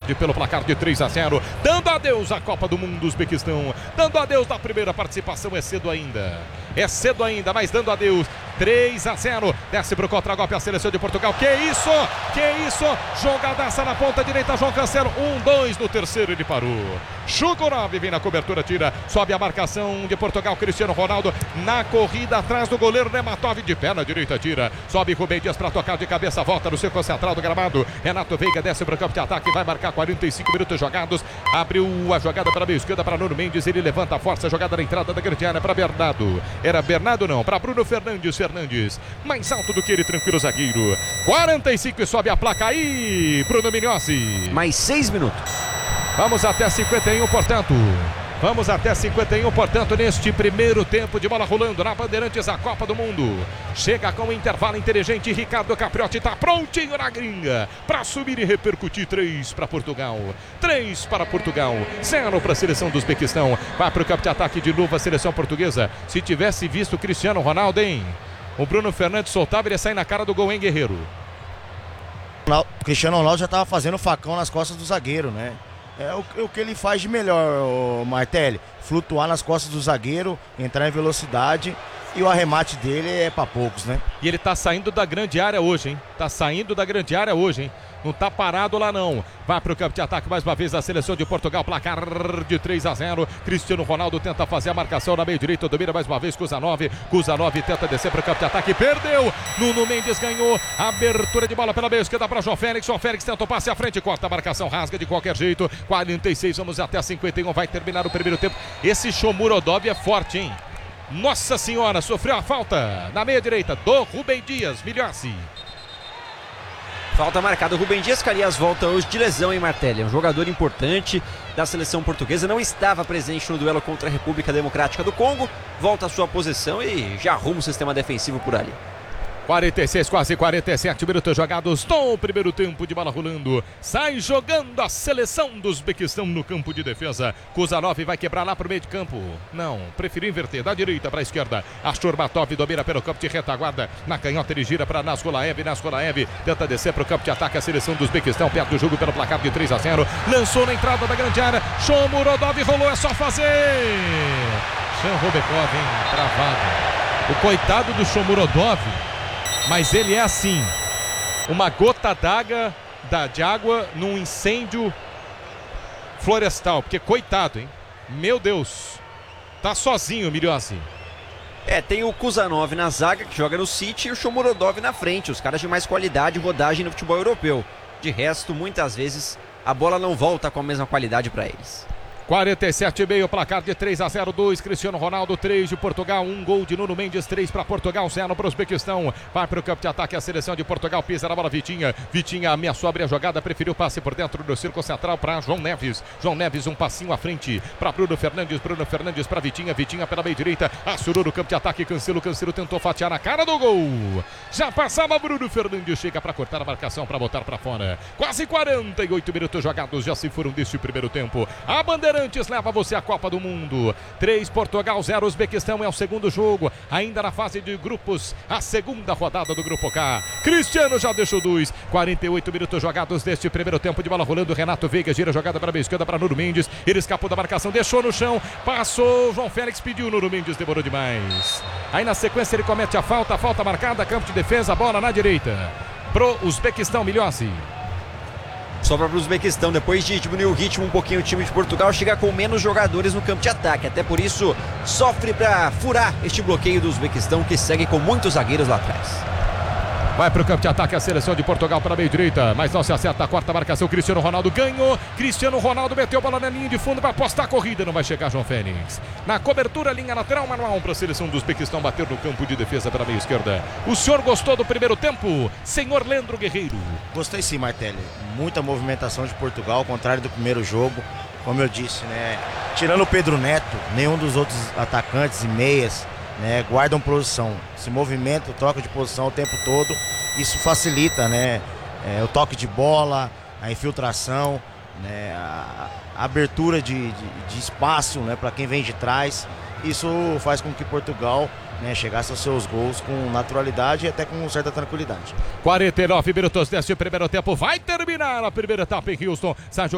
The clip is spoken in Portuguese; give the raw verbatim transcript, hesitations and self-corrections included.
perde pelo placar de três a zero, dando adeus à Copa do Mundo do Uzbequistão, dando adeus da primeira participação. É cedo ainda, é cedo ainda, mas dando adeus. Três a zero, desce pro contra-golpe a seleção de Portugal. Que isso, que isso, jogadaça na ponta direita, João Cancelo, um, dois, no terceiro ele parou. Chukurov vem na cobertura, tira, sobe a marcação de Portugal, Cristiano Ronaldo na corrida atrás do goleiro Nematov, de perna direita, tira, sobe Rubem Dias para tocar de cabeça, volta no círculo central do gramado, Renato Veiga desce pro campo de ataque, vai marcar quarenta e cinco minutos jogados, abriu a jogada para a meia esquerda para Nuno Mendes, ele levanta a força, jogada na entrada da grande área para Bernardo, era Bernardo não, para Bruno Fernandes, Fernandes, mais alto do que ele, tranquilo zagueiro, quarenta e cinco e sobe a placa aí, Bruno Mignozzi. Mais seis minutos. Vamos até cinquenta e um, portanto. Vamos até cinquenta e um, portanto, neste primeiro tempo de bola rolando na Bandeirantes, a Copa do Mundo. Chega com o intervalo inteligente, Ricardo Capriotti está prontinho na gringa para subir e repercutir. Três para Portugal, três para Portugal, zero para a seleção do Uzbequistão. Vai para o campo de ataque de novo a seleção portuguesa. Se tivesse visto o Cristiano Ronaldo, hein? O Bruno Fernandes soltava, ele ia sair na cara do gol, hein, Guerreiro? O Cristiano Ronaldo já estava fazendo facão nas costas do zagueiro, né? É o, o que ele faz de melhor, o Martelli. Flutuar nas costas do zagueiro, entrar em velocidade, e o arremate dele é para poucos, né? E ele tá saindo da grande área hoje, hein? Tá saindo da grande área hoje, hein? Não tá parado lá não. Vai pro campo de ataque mais uma vez a seleção de Portugal, placar de três a zero. Cristiano Ronaldo tenta fazer a marcação na meio direita, domina mais uma vez Kuzanov. Kuzanov tenta descer pro campo de ataque, perdeu. Nuno Mendes ganhou, abertura de bola pela meia esquerda para João Félix. João Félix tenta o passe à frente, corta a marcação, rasga de qualquer jeito. quarenta e seis, vamos até cinquenta e um, vai terminar o primeiro tempo. Esse Shomurodov é forte, hein? Nossa senhora, sofreu a falta na meia direita do Rubem Dias, Mignozzi. Falta marcada, o Rubem Dias, que aliás volta hoje de lesão, em Martelli. É um jogador importante da seleção portuguesa, não estava presente no duelo contra a República Democrática do Congo. Volta à sua posição e já arruma o sistema defensivo por ali. quarenta e seis, quase quarenta e sete minutos jogados no primeiro tempo de bola rolando. Sai jogando a seleção do Uzbequistão no campo de defesa. Kuzanov vai quebrar lá pro meio de campo. Não, preferiu inverter da direita para a esquerda. Ashurbatov domina pelo campo de retaguarda. Na canhota ele gira para Nazgolaev. Nazgolaev tenta descer pro campo de ataque. A seleção do Uzbequistão perde o jogo pelo placar de três a zero. Lançou na entrada da grande área. Shomurodov rolou, é só fazer. Shan Robekov, hein? Travado. O coitado do Shomurodov. Mas ele é assim, uma gota d'água de água num incêndio florestal, porque coitado, hein? Meu Deus, tá sozinho, Mignozzi. É, tem o Kuzanov na zaga, que joga no City, e o Shomurodov na frente, os caras de mais qualidade e rodagem no futebol europeu. De resto, muitas vezes, a bola não volta com a mesma qualidade para eles. quarenta e sete e meio, placar de três a zero, dois, Cristiano Ronaldo, três de Portugal, um gol de Nuno Mendes, três para Portugal, zero para o Uzbequistão. Vai para o campo de ataque a seleção de Portugal, pisa na bola Vitinha. Vitinha ameaçou abrir a jogada, preferiu passe por dentro do círculo central para João Neves. João Neves um passinho à frente para Bruno Fernandes, Bruno Fernandes para Vitinha, Vitinha pela meia direita, assurou no campo de ataque, Cancelo, Cancelo tentou fatiar na cara do gol. Já passava Bruno Fernandes, chega para cortar a marcação, para botar para fora. Quase quarenta e oito minutos jogados, já se foram deste primeiro tempo. A Bandeirantes leva você à Copa do Mundo. três Portugal, zero Uzbequistão, é o segundo jogo, ainda na fase de grupos, a segunda rodada do Grupo K. Cristiano já deixou dois, quarenta e oito minutos jogados deste primeiro tempo de bola rolando. Renato Veiga gira a jogada para a meia esquerda para Nuno Mendes, ele escapou da marcação, deixou no chão, passou, João Félix pediu, Nuno Mendes demorou demais. Aí na sequência ele comete a falta, falta marcada, campo de defesa, bola na direita pro Uzbequistão, Mignozzi. Sobra para o Uzbequistão, depois de diminuir o ritmo um pouquinho, o time de Portugal chega com menos jogadores no campo de ataque, até por isso sofre para furar este bloqueio do Uzbequistão, que segue com muitos zagueiros lá atrás. Vai para o campo de ataque a seleção de Portugal para a meia direita, mas não se acerta a quarta marcação. Cristiano Ronaldo ganhou, Cristiano Ronaldo meteu a bola na linha de fundo para apostar a corrida, não vai chegar João Félix. Na cobertura, linha lateral, manual para a seleção do Uzbequistão bater no campo de defesa pela meia esquerda. O senhor gostou do primeiro tempo, senhor Leandro Guerreiro? Gostei sim, Martelli. Muita movimentação de Portugal, ao contrário do primeiro jogo. Como eu disse, né? Tirando o Pedro Neto, nenhum dos outros atacantes e meias, né, guardam posição. Esse movimento, troca de posição o tempo todo, isso facilita, né, é, o toque de bola, a infiltração, né, a, a abertura de, de, de espaço, né, para quem vem de trás. Isso faz com que Portugal, né, chegasse aos seus gols com naturalidade e até com certa tranquilidade. quarenta e nove minutos deste primeiro tempo, vai terminar a primeira etapa em Houston.